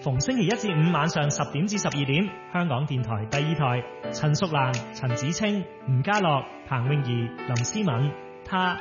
逢星期一至五晚上10點至12點，香港電台第2台，陳淑蘭、陳子清、吳家樂、彭詠儀、林思敏，他。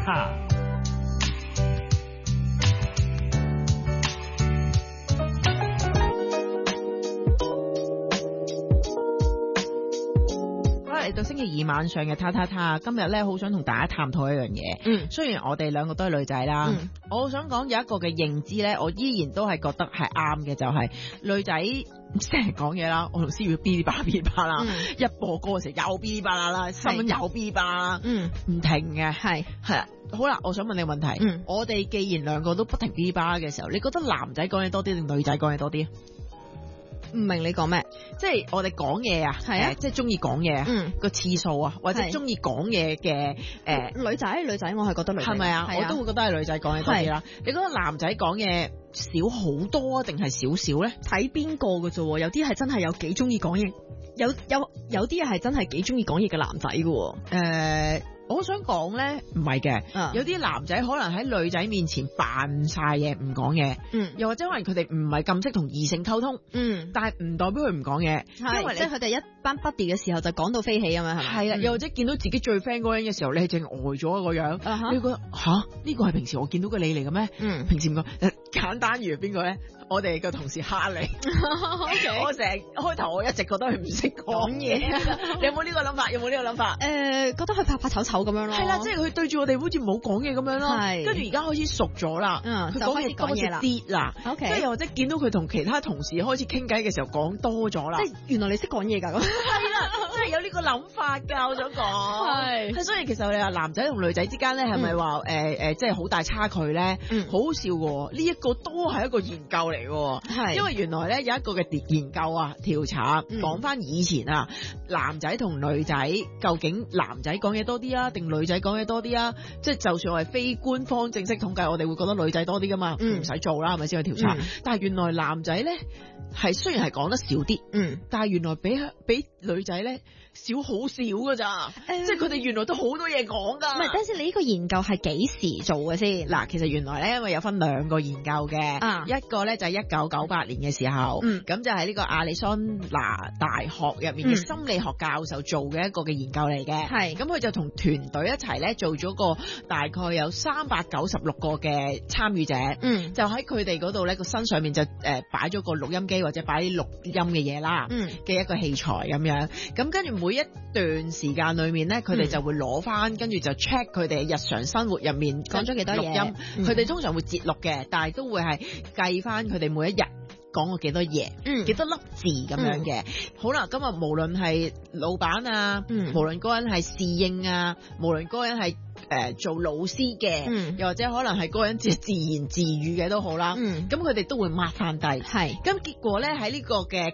嚟到星期二晚上嘅他，今日咧好想同大家探討一樣嘢。雖然我哋兩個都係女仔啦，我想講有一個嘅認知咧，我依然都係覺得係啱嘅，就係女仔成日講嘢啦，我同思雨嗶哩吧啦，一播歌嘅時候又嗶哩吧啦，新聞又嗶哩吧啦，唔停嘅，係啊。好啦，我想問你個問題，我哋既然兩個都不停嗶哩吧嘅時候，你覺得男仔講嘢多啲定女仔講嘢多啲？ 唔明你講咩？ 即係我哋講嘢啊，係啊，即係中意講嘢啊，個次數啊，或者中意講嘢嘅女仔，我係覺得女仔係咪啊？ 我都會覺得係女仔講嘢多啲啦。你覺得男仔講嘢少好多啊，定係少少咧？ 睇邊個嘅啫，有啲係真係有幾中意講嘢，有啲係真係幾中意講嘢嘅男仔嘅。 我想講咧，唔係嘅，有啲男仔可能喺女仔面前扮晒嘢唔講嘢，又或者可能佢哋唔係咁識同異性溝通，但係唔代表佢唔講嘢， 因為即係佢哋一班 buddy 嘅時候就講到飛起咁樣，係咪？ 係啦，又或者見到自己最 friend 嗰個人嘅時候，你係淨呆咗個樣，你覺得呢個係平時我見到嘅你嚟嘅咩？平時唔講，簡單如邊個咧？我哋個同事哈利，我成開頭我一直覺得佢唔識講嘢，你有冇呢個諗法？ 覺得佢怕醜咁樣咯， 係啦，即係佢對住我哋好似冇講嘢咁樣咯，跟住而家開始熟咗啦，佢講嘢多咗啲啦，即係又或者見到佢同其他同事開始傾偈嘅時候講多咗啦， 即係原來你識講嘢㗎，係啦，即係有呢個諗法㗎，我想講，係，所以其實你話男仔同女仔之間咧係咪話即係好大差距咧？好好笑喎，呢一個都係一個研究嚟㗎，係，因為原來咧有一個嘅研究啊調查講翻以前啊，男仔同女仔究竟男仔講嘢多啲啊，定女仔講嘢多啲啊？即係就算我係非官方正式統計，我哋會覺得女仔多啲噶嘛，唔使做啦，係咪先去調查？但係原來男仔咧係雖然係講得少啲，但係原來比女仔咧少好少噶咋，即係佢哋原來都好多嘢講噶。 唔係，等陣你呢個研究係幾時做嘅先？ 嗱，其實原來咧因為有分兩個研究嘅，一個咧就係1998年嘅時候，咁就係呢個亞利桑那大學入面嘅心理學教授做嘅一個嘅研究嚟嘅，係，咁佢就同團隊一齊咧做咗個大概有396個嘅參與者，就喺佢哋嗰度咧個身上面就擺咗個錄音機或者擺啲錄音嘅嘢啦，嘅一個器材咁樣，咁跟住每一段時間裏面咧，佢哋就會攞翻，跟住就 check 佢哋日常生活入面講咗幾多嘢，錄音， 佢哋通常會節錄嘅，但係都會係計翻佢哋每一日講過幾多嘢，幾多粒字咁樣嘅。好啦，今日無論係老闆啊，無論嗰個人係侍應啊，無論嗰個人係做老師嘅，又或者可能係嗰個人自言自語嘅都好啦，咁佢哋都會抹翻低。係，咁結果咧喺呢個嘅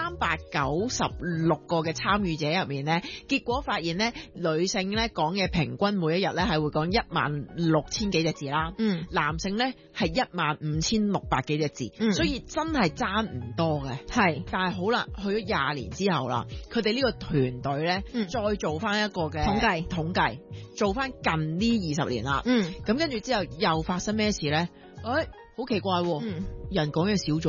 396個嘅參與者入面咧，結果發現咧女性咧講嘅平均每一日咧係會講16000幾隻字啦，男性咧係15600幾隻字，所以真係爭唔多嘅。係，但係好啦，去咗20年之後啦，佢哋呢個團隊咧再做翻一個嘅統計，做翻近呢20年啦，咁跟住之後又發生咩事咧？好奇怪，人講嘢少咗。